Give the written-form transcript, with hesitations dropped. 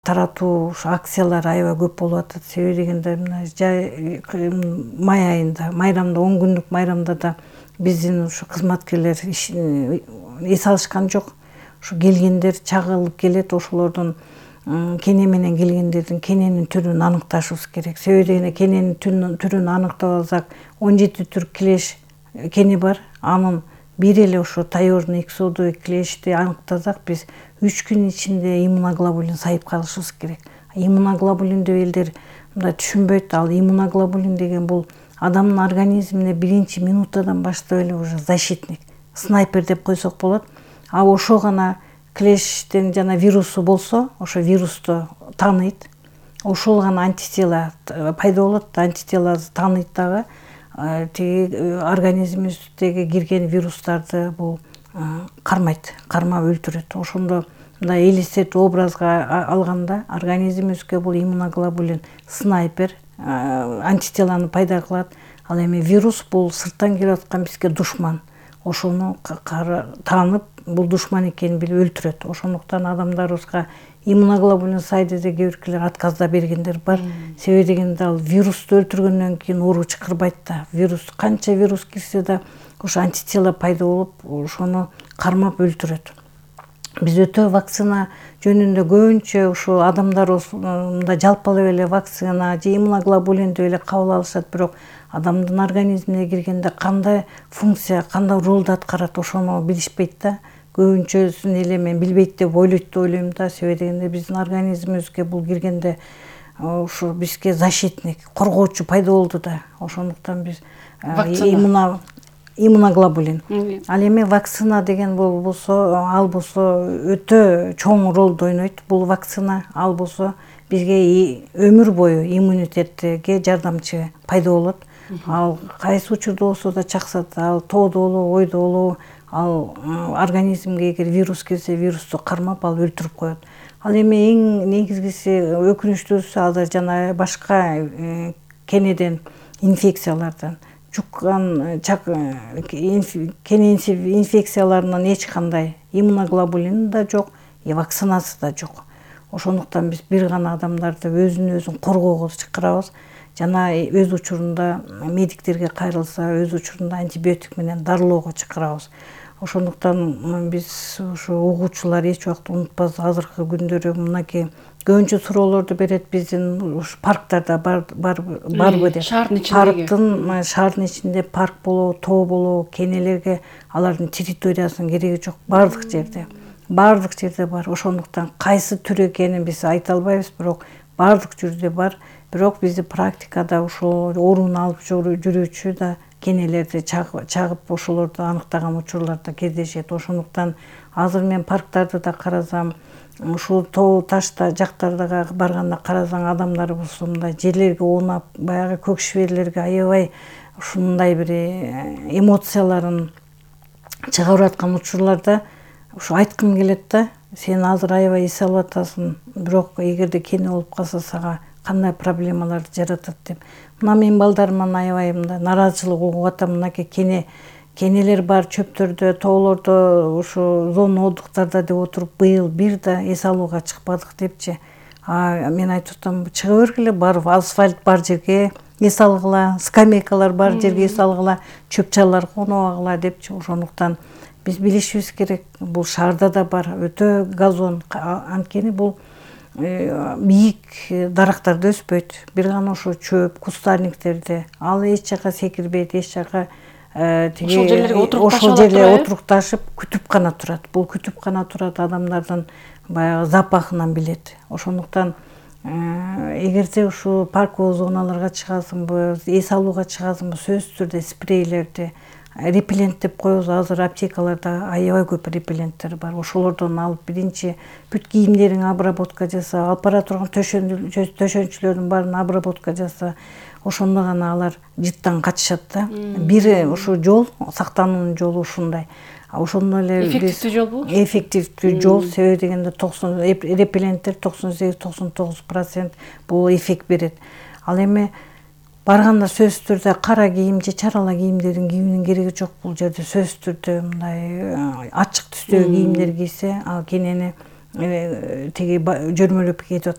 таратуу ушу акциялар аябай көп болуп атат. Себеби дегенде мына жай май айында, майрамда 10 күндүк майрамда да биздин ушу кызматкерлер эс алышкан жок. Ушу келгендер чагылып келет, ошолордун кене менен келгендердин кененин түрүн аныкташыбыз керек. Себеби дегенде кененин түрүн аныктап алсак, 17 түр килеш кене бар. Анын бир эле ошо таёрный иксодой килешти аныктасак, биз 3 күн ичинде иммуноглобулин сайып калышыбыз керек. Иммуноглобулин деп элдер мындай түшүнбөйт. Ал иммуноглобулин деген бул адамдын организмине биринчи минутадан баштап эле уже защитник, снайпер деп койсок болот. А ошо гана килештин жана вирусу болсо, ошо вирусту тааныйт. Ошол гана антитела пайда болот. Антителасы тааныйт дагы тиги организмибиздеги кирген вирустарды бул кармайт, кармап өлтүрөт. Ошондо мындай элестетип образга алганда организмибизге бул иммуноглобулин снайпер антителаны пайда кылат. Ал эми вирус бул сырттан келип аткан бизге душман. Ошону таанып, бул душман экенин билип өлтүрөт. Ошондуктан адамдарыбызга иммуноглобулин сайды деп кээ биркилер отказ да бергендер бар. Себеби дегенде ал вирусту өлтүргөндөн кийин оору чакырбайт да. Канча вирус кирсе да ошо антитела пайда болуп, ошону кармап өлтүрөт. Биз өтө вакцина жөнүндө көбүнчө ушу адамдарыбыз мындай жалпылап эле вакцина же иммуноглобулин деп эле кабыл алышат, бирок адамдын организмине киргенде кандай функция, кандай ролду аткарат, ошону билишпейт да. Көбүнчөсүн эле мен билбейт деп ойлойт деп ойлойм да. Себеби дегенде биздин организмибизге бул киргенде ушу бизге защитник, коргоочу пайда болду да. Ошондуктан биз иммуноглобулин. Ал эми вакцина деген болсо, ал болсо өтө чоң ролду ойнойт. Бул вакцина ал болсо бизге өмүр бою иммунитетке жардамчы пайда болот. Ал кайсы учурда болсо да чаксат, ал тоодо болобу, ойдо болобу, ал организмге эгер вирус кирсе, вирусту кармап алып өлтүрүп коет. Ал эми эң негизгиси, өкүнүчтүүсү азыр жана башка кенеден инфекциялардан жуккан кене инфекцияларынан эч кандай иммуноглобулин да жок, вакцинасы да жок. Ошондуктан биз бир гана адамдарды өзүн коргоого чакырабыз. Жана өз учурунда медиктерге кайрылса, өз учурунда антибиотик менен дарылоого чакырабыз. Ошондуктан биз ушу угуучулар эч убакта унутпас, азыркы күндөрү мынакей көбүнчө суроолорду берет, биздин ушу парктарда барбы деп. Шаардын ичинде парк болобу, тоо болобу, кенелерге алардын территориясынын кереги жок. Бардык жерде бар. Ошондуктан кайсы түр экенин биз айта албайбыз, бирок бардык жерде бар. Бирок биздин практикада ошол ооруну алып жүрүүчү да кенелерди чагып ошолорду аныктаган учурлар да кездешет. Ошондуктан азыр мен парктарды да карасам, ушул тоо ташта жактарга барганда карасаң, адамдарыбыз мындай жерлерге оонап, баягы көк шиберлерге аябай ушундай бир эмоцияларын чыгарып аткан учурларда ушу айткым келет да, сен азыр аябай эс алып атасың, бирок эгерде кене болуп калса сага кандай проблемаларды жаратат деп. Мына мен балдарымдан аябай мындай нааразычылык угуп атам. Мынакей кенелер бар чөптөрдө, тоолордо, ушу зона отдыхтарда деп отуруп, быйыл бир да эс алууга чыкпадык депчи. Мен айтып атам, чыга бергиле, барып асфальт бар жерге эс алгыла, скамейкалар бар жерге эс алгыла, чөп чалар конуп алгыла депчи. Ошондуктан биз билишибиз керек. Бул шаарда да бар, өтө газон, анткени бул бийик дарактарда өспөйт. Бир гана ошо чөп, кустарниктерде. Ал эч жака секирбейт, эч жака ошол жерлерге отурукташып күтүп гана турат. Бул күтүп гана турат, адамдардын баягы запахынан билет. Ошондуктан эгерде ушу парковый зоналарга чыгасыңбы, эс алууга чыгасыңбы, сөзсүз түрдө спрейлерди, репеллент деп коебуз. Азыр аптекаларда аябай көп репелленттер бар. Ошолордон алып биринчи бүт кийимдериңи обработка жаса, алып бара турган төшөнчүлөрдүн баарын обработка жаса. Ошондо гана алар жыттан качышат да. Бири ушу жол, сактануунун жолу ушундай. Ошондо эле эффективдүү жолбу? Эффективдүү жол. Себеби дегенде репелленттер 98-99% бул эффект берет. Ал эми барганда сөзсүз түрдө кара кийим же чарала кийимдердин кийүүнүн кереги жок. Бул жерде сөзсүз түрдө мындай ачык түстөгү кийимдер кийсе, ал кенени тиги жөрмөлөп кетип